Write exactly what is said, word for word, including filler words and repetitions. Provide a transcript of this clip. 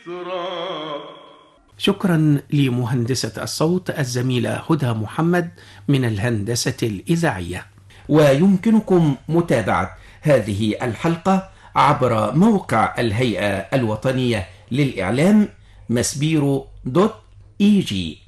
تراب. شكرا لمهندسة الصوت الزميلة هدى محمد من الهندسة الإذاعية. ويمكنكم متابعة هذه الحلقة عبر موقع الهيئة الوطنية للإعلام مسبيرو دوت إي جي.